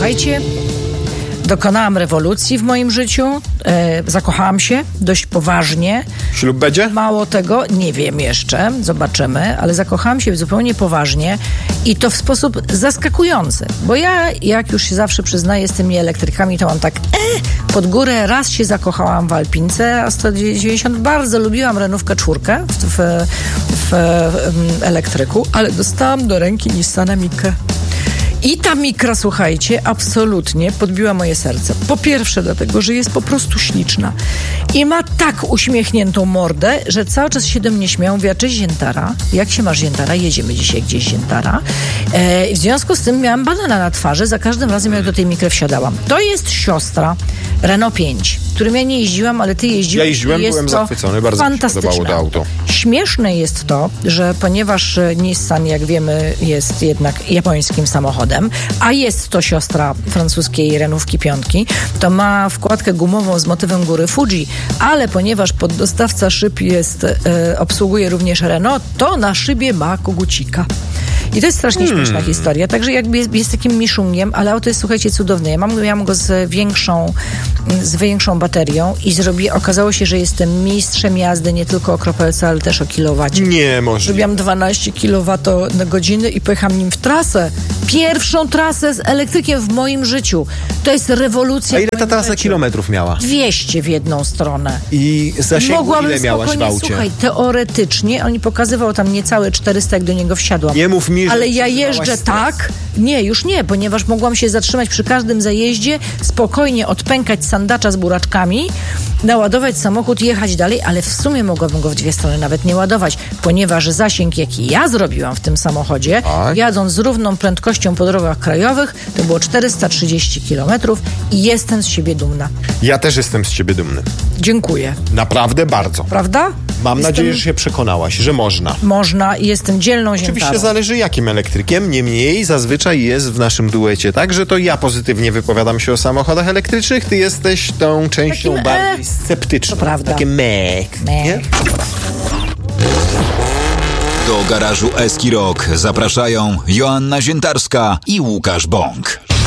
Słuchajcie, dokonałam rewolucji w moim życiu. Zakochałam się dość poważnie. Ślub będzie? Mało tego, nie wiem jeszcze, zobaczymy, ale zakochałam się zupełnie poważnie i to w sposób zaskakujący. Bo ja, jak już się zawsze przyznaję z tymi elektrykami, to mam tak pod górę. Raz się zakochałam w Alpince, a 190 bardzo lubiłam Renówkę 4 w elektryku, ale dostałam do ręki Nissana Micrę. I ta Micra, słuchajcie, absolutnie podbiła moje serce. Po pierwsze dlatego, że jest po prostu śliczna. I ma tak uśmiechniętą mordę, że cały czas się do mnie śmiał. Mówiła, cześć Ziętara, jak się masz Ziętara? Jedziemy dzisiaj gdzieś Ziętara. W związku z tym miałam banana na twarzy za każdym razem, jak do tej Micry wsiadałam. To jest siostra Renault 5, którym ja nie jeździłam, ale ty jeździłeś. Ja jeździłem, byłem zachwycony, bardzo mi się podobało to auto. Śmieszne jest to, że ponieważ Nissan, jak wiemy, jest jednak japońskim samochodem, a jest to siostra francuskiej Renówki 5, to ma wkładkę gumową z motywem góry Fuji, ale ponieważ poddostawca szyb obsługuje również Renault, to na szybie ma kogucika. I to jest strasznie śmieszna historia. Także jakby jest takim miszungiem, ale auto jest, słuchajcie, cudowne. Ja miałam go z większą baterią i okazało się, że jestem mistrzem jazdy nie tylko o kropelce, ale też o kilowacie. Nie, może. Zrobiłam 12 kWh i pojechałam nim w trasę. Pierwszą trasę z elektrykiem w moim życiu. To jest rewolucja. A ile ta trasa kilometrów miała? 200 w jedną stronę. I zasięgu ile miałaś w aucie? Słuchaj, teoretycznie oni pokazywał tam niecałe 400, jak do niego wsiadłam. Nie mów mi, że ale ja jeżdżę tak. Nie, już nie, ponieważ mogłam się zatrzymać przy każdym zajeździe, spokojnie odpękać sandacza z buraczkami, naładować samochód i jechać dalej, ale w sumie mogłabym go w dwie strony nawet nie ładować, ponieważ zasięg, jaki ja zrobiłam w tym samochodzie, jadąc z równą prędkością po drogach krajowych, to było 430 km i jestem z siebie dumna. Ja też jestem z ciebie dumny. Dziękuję. Naprawdę bardzo. Prawda? Mam nadzieję, że się przekonałaś, że można. Można i jestem dzielną ziętarą. Oczywiście zależy jakim elektrykiem, niemniej zazwyczaj jest w naszym duecie tak, że to ja pozytywnie wypowiadam się o samochodach elektrycznych, ty jesteś tą częścią takim bardziej sceptyczną. To prawda. Takie nie? Do garażu Eski Rock zapraszają Joanna Ziętarska i Łukasz Bąk.